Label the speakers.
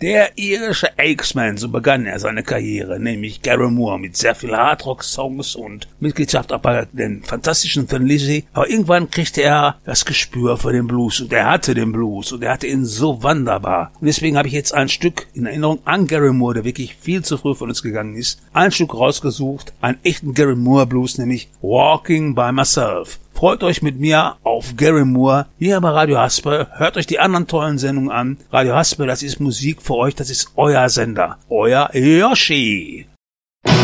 Speaker 1: Der irische X-Man, so begann er seine Karriere, nämlich Gary Moore mit sehr viel Hardrock-Songs und Mitgliedschaft auch bei den fantastischen Thin Lizzy. Aber irgendwann kriegte er das Gespür für den Blues und er hatte den Blues und er hatte ihn so wunderbar. Und deswegen habe ich jetzt ein Stück in Erinnerung an Gary Moore, der wirklich viel zu früh von uns gegangen ist, ein Stück rausgesucht, einen echten Gary Moore Blues, nämlich Walking by Myself. Freut euch mit mir auf Gary Moore hier bei Radio Haspe. Hört euch die anderen tollen Sendungen an. Radio Haspe, das ist Musik für euch, das ist euer Sender. Euer Yoshi.